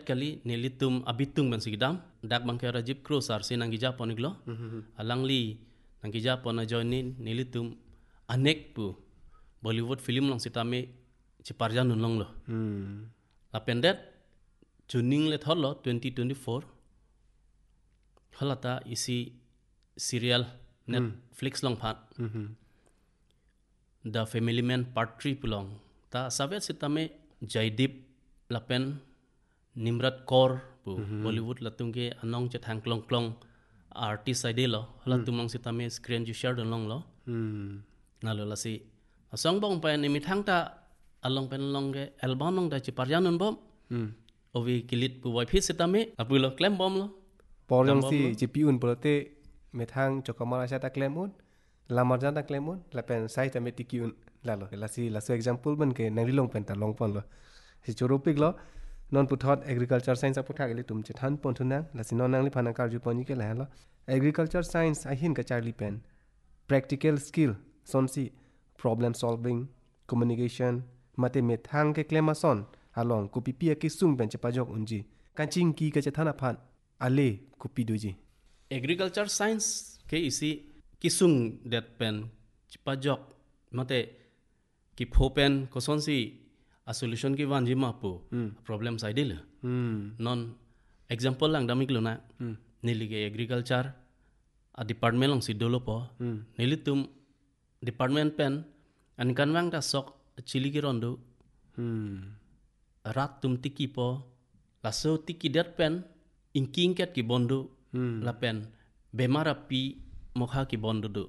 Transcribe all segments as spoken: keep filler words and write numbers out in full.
kali nilitum abitung ban sigdam dak bangke rajib cross ar sinang gija poniglo alangli nang gija pona joinin nilitum anek pu Bollywood film long sitame ciparjan nulong lo hmm lapendet juning le tholo twenty twenty-four halata isi serial Netflix long phat The Family Man Part three pulong ta savet sitame Jaideep lapen Nimrat Kaur pu Bollywood latung ke anong che thang klong klong artist ide lo latung long sitame screen ju share long lo hmm nalo lasi asong bong pa ni mithang ta along pen long ke album long da chi parjan non bom hmm ovi kilit pu wai phit sitame apulo klem bom lo Porjang si jipiun pelote methang chokamara sa ta klemun lamar jan ta klemun la pen sai ta metikiun la lo la si la so example ban ke nang long pen ta long pon lo si choropik lo non puthot agriculture science a putha gele tum che than pon thunang la si non nang li phana kar ju poni ke la lo agriculture science a hin ka charli pen practical skill son si problem solving communication mate methang ke klemason along ko pipia ke sung pen che pajok unji kanching ki ka che thana phan ale kupi doji agriculture science ke isi kisung that pen chipajok mate ki phopen koson si a solution ki wanji mapu problem side le hmm non example lang damik luna nilige agriculture a department long si dolopo nilitum department pen an kanwang ta sok chili ki rondo hmm rat tum tiki po laso tiki dat pen inking ket ki bondu la pen bemara pi mokha ki bondu du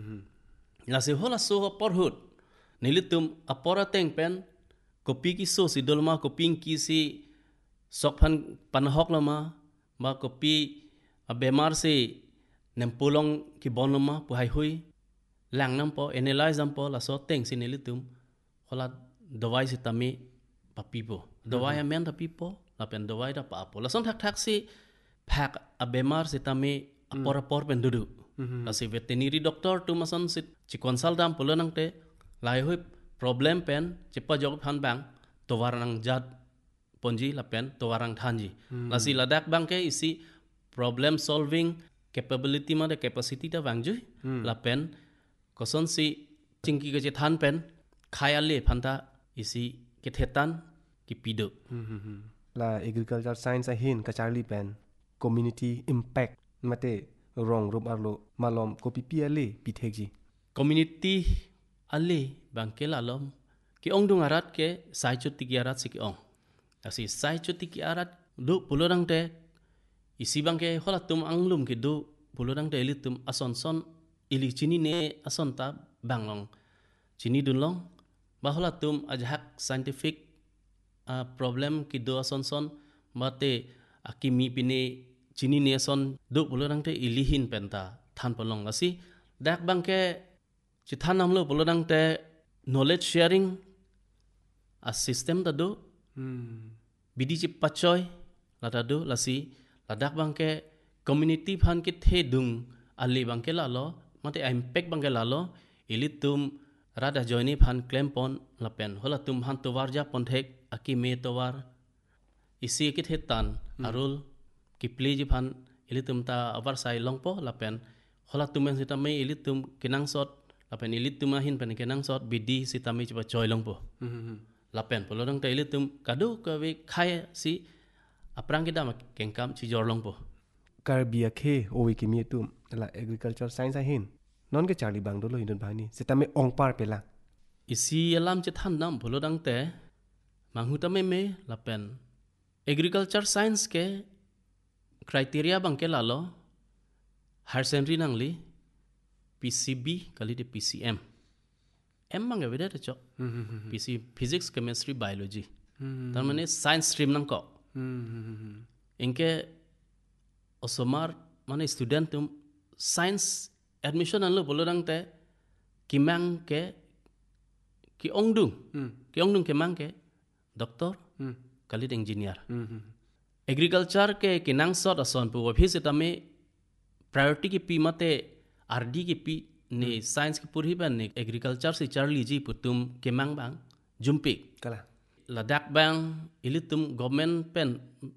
la se hola so porhut nilitum apora teng pen kopi ki so si dolma koping ki si sokphan panhok lama ma kopi a bemar se nempolong ki bonuma pu hai hui lang nam po analyze am po la so teng si nilitum hola dawai si tami papipo dawai amen ta pipo la pen dawai da pa po la son thak thak si phak a bemar si tami apora por pen dudu la si veterinary doctor tu mason si chi consult am polo nang te lai hui problem pen chipa jog phan bang to warang jat ponji la pen to warang thanji la si ladak bang ke isi problem solving capability ma de capacity ta wang ju la pen koson si chingki ke che than pen khaya le phanta isi ke thetan ki pido la agriculture science a hin ka charli pen community impact mate rong rup arlo malom ko pipia le pithekji community ale bangke lalom ki ong dung arat ke sai chuti ki arat sik ong asi sai chuti ki arat du pulorang te isi bangke hola tum anglum ki du pulorang te elitum ason son ili chini ne ason ta banglong chini dunlong ba hola tum ajhak scientific uh, problem ki do ason son mate akimi pine chini ne son du pulorang te ilihin penta than polong asi dak bangke chi than namlo pulorang te knowledge sharing a system ta do hmm bidi chi pachoy la ta do la si la dak bangke community phan ki the dung ali bangke la lo mate impact bangke la lo ilitum rada joini phan claim pon la pen hola tum han towar ja pon thek aki me towar isi ki the tan arul ki pli ji phan ilitum ta avar sai longpo la pen hola tumen sita me ilitum kinang sot la pen ilitum hin pen kinang sot bidi sita me chiba choy longpo la pen polodang ta ilitum kadu ka we khai si aprang ki dam kengkam chi jor longpo karbia khe owi ki mi tum la agriculture science a hin non ke charli bang do lo hindun bhani setame ong par pela isi alam che than nam polodang te manghuta me me la pen agriculture science ke criteria bang ke lalo higher secondary nangli P C B kali de P C M M bang ke beda cho P C physics chemistry biology tar mane science stream nang ko inke osomar mane student tum science admission anlo bolodang te kimang ke ki ongdung ki ongdung kimang ke doctor kali de engineer agriculture ke kinang sot ason pu office tame priority ki pi mate R D ki pi ni science ki purhi ban ni agriculture si charli ji putum kemang bang jumpi kala ladak bang ilitum government pen